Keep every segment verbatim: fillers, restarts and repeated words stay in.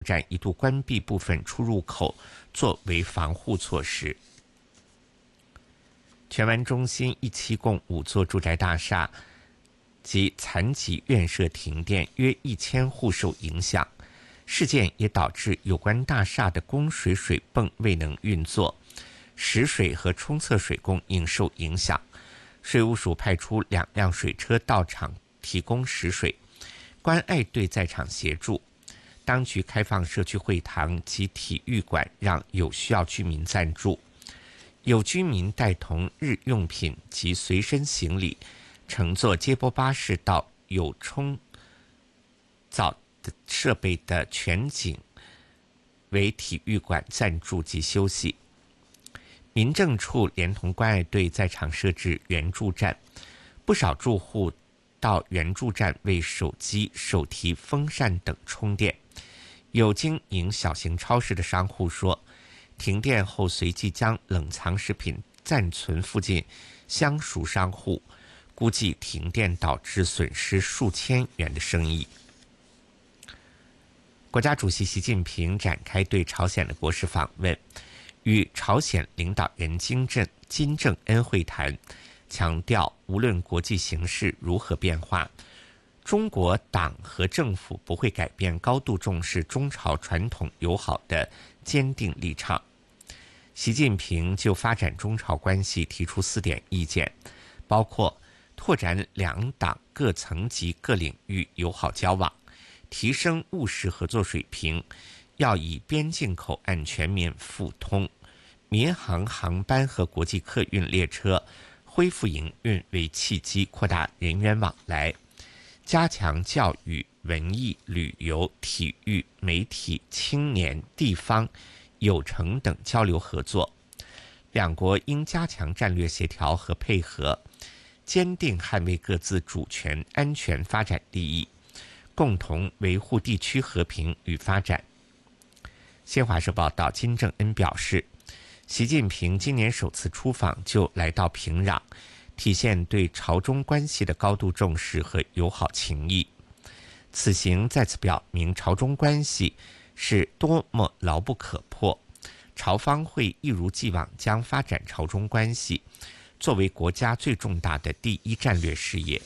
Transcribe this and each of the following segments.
站一度关闭部分出入口，作为防护措施。荃湾中心一期共五座住宅大厦及残疾院舍停电，约一千户受影响。事件也导致有关大厦的供水水泵未能运作，食水和冲厕水供应受影响。水务署派出两辆水车到场提供食水，关爱队在场协助。当局开放社区会堂及体育馆，让有需要居民暂住。有居民带同日用品及随身行李，乘坐接驳巴士到有冲澡的设备的全景为体育馆暂住及休息。民政处连同关爱队在场设置援助站，不少住户到援助站为手机、手提风扇等充电。有经营小型超市的商户说，停电后随即将冷藏食品暂存附近相熟商户，估计停电导致损失数千元的生意。国家主席习近平展开对朝鲜的国事访问，与朝鲜领导人金正金正恩会谈，强调无论国际形势如何变化，中国党和政府不会改变高度重视中朝传统友好的坚定立场。习近平就发展中朝关系提出四点意见，包括拓展两党各层级各领域友好交往，提升务实合作水平，要以边境口岸全面复通、民航航班和国际客运列车恢复营运为契机，扩大人员往来，加强教育、文艺、旅游、体育、媒体、青年、地方、有成等交流合作。两国应加强战略协调和配合，坚定捍卫各自主权、安全、发展利益，共同维护地区和平与发展。新华社报道，金正恩表示，习近平今年首次出访就来到平壤，体现对朝中关系的高度重视和友好情谊。此行再次表明朝中关系是多么牢不可破，朝方会一如既往将发展朝中关系作为国家最重大的第一战略事业。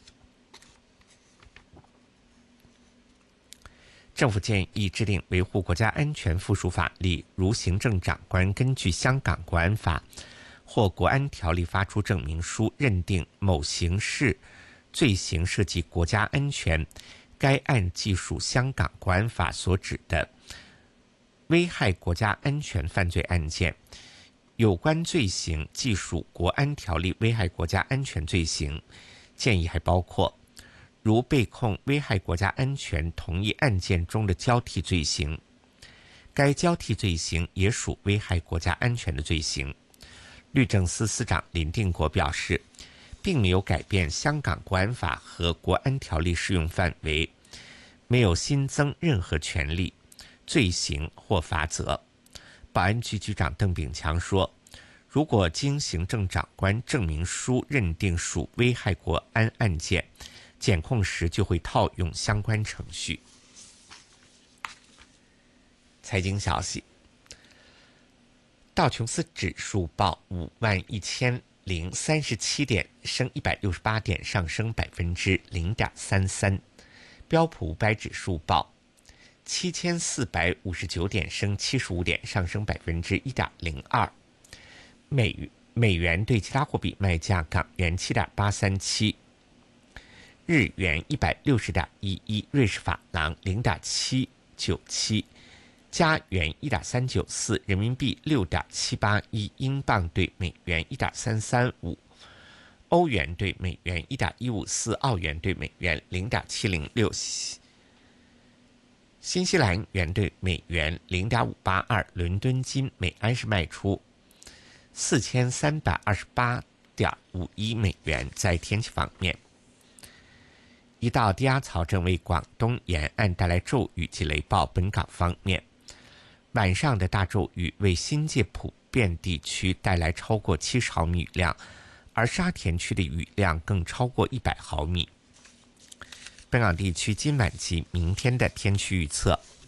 政府建议制定维护国家安全附属法例，如行政长官根据香港国安法或国安条例发出证明书，认定某刑事罪行涉及国家安全，该案既属香港国安法所指的危害国家安全犯罪案件，有关罪行既属国安条例危害国家安全罪行。建议还包括如被控危害国家安全同一案件中的交替罪行，该交替罪行也属危害国家安全的罪行。律政司司长林定国表示，并没有改变香港国安法和国安条例适用范围，没有新增任何权利、罪行或罚则。保安局局长邓炳强说，如果经行政长官证明书认定属危害国安案件，检控时就会套用相关程序。财经消息，道琼斯指数报五万一千零三十七点，升一百六十八点，上升百分之零点三三。标普五百指数报七千四百五十九点，升七十五点，上升百分之一点零二。美美元对其他货币卖价：港元七点八三七。日元一百六十点一一，瑞士法郎零点七九七，加元一点三九四，人民币六点七八一，英镑对美元一点三三五，欧元对美元一点一五四，澳元对美元零点七零六，新西兰元对美元零点五八二，伦敦金每安士卖出四千三百二十八点五一美元。在天气方面，一道低压槽正为广东沿岸带来骤雨及雷暴。本港方面，晚上的大骤雨为新界普遍地区带来超过七十毫米雨量，而沙田区的雨量更超过一百毫米。本港地区今晚及明天的天气预测：